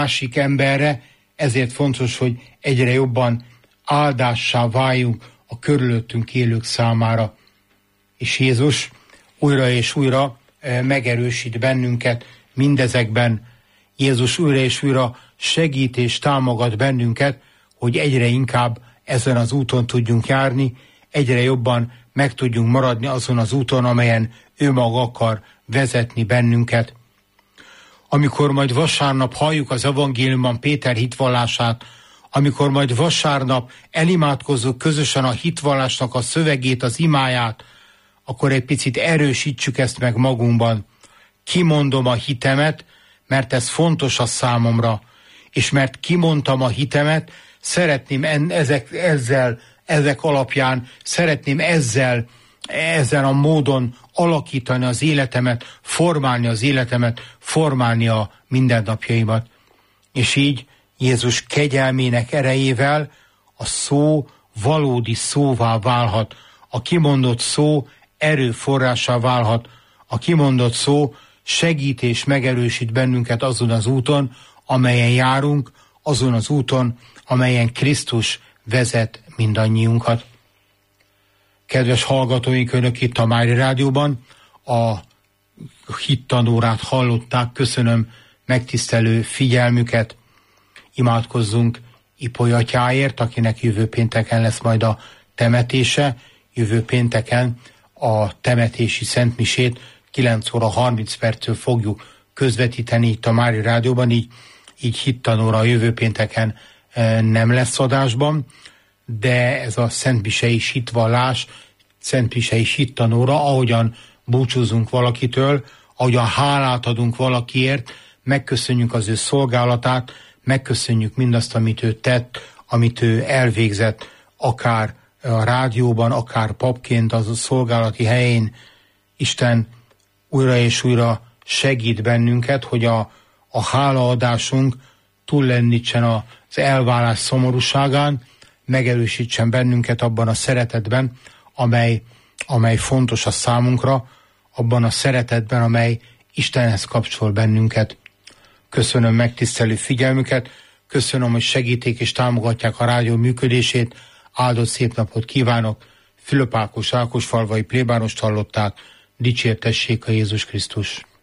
másik emberre, ezért fontos, hogy egyre jobban áldássá váljunk a körülöttünk élők számára. És Jézus újra és újra megerősít bennünket mindezekben. Jézus újra és újra segít és támogat bennünket, hogy egyre inkább ezen az úton tudjunk járni, egyre jobban meg tudjunk maradni azon az úton, amelyen ő maga akar vezetni bennünket. Amikor majd vasárnap halljuk az evangéliumban Péter hitvallását, amikor majd vasárnap elimádkozzuk közösen a hitvallásnak a szövegét, az imáját, akkor egy picit erősítsük ezt meg magunkban. Kimondom a hitemet, mert ez fontos a számomra, és mert kimondtam a hitemet, szeretném ezek alapján, szeretném ezen a módon alakítani az életemet, formálni az életemet, formálni a mindennapjaimat. És így Jézus kegyelmének erejével a szó valódi szóvá válhat. A kimondott szó erőforrássá válhat. A kimondott szó segít és megerősít bennünket azon az úton, amelyen járunk, azon az úton, amelyen Krisztus vezet mindannyiunkat. Kedves hallgatóink, önök itt a Mária Rádióban a hittanórát hallották. Köszönöm megtisztelő figyelmüket. Imádkozzunk Ipoly atyáért, akinek jövő pénteken lesz majd a temetése. Jövő pénteken a temetési szentmisét 9 óra 30 perctől fogjuk közvetíteni itt a Mária Rádióban, így hittanóra a jövő pénteken nem lesz adásban, de ez a szentmisei hitvallás, szentmisei hittanóra, ahogyan búcsúzunk valakitől, ahogyan hálát adunk valakiért, megköszönjük az ő szolgálatát, megköszönjük mindazt, amit ő tett, amit ő elvégzett, akár a rádióban, akár papként az a szolgálati helyén. Isten újra és újra segít bennünket, hogy a hálaadásunk túllendítsen az elválás szomorúságán, megerősítsen bennünket abban a szeretetben, amely fontos a számunkra, abban a szeretetben, amely Istenhez kapcsol bennünket. Köszönöm megtisztelő figyelmüket, köszönöm, hogy segítik és támogatják a rádió működését, áldott szép napot kívánok. Fülöp Ákos Ákosfalvai plébánost hallották, dicsértessék a Jézus Krisztus.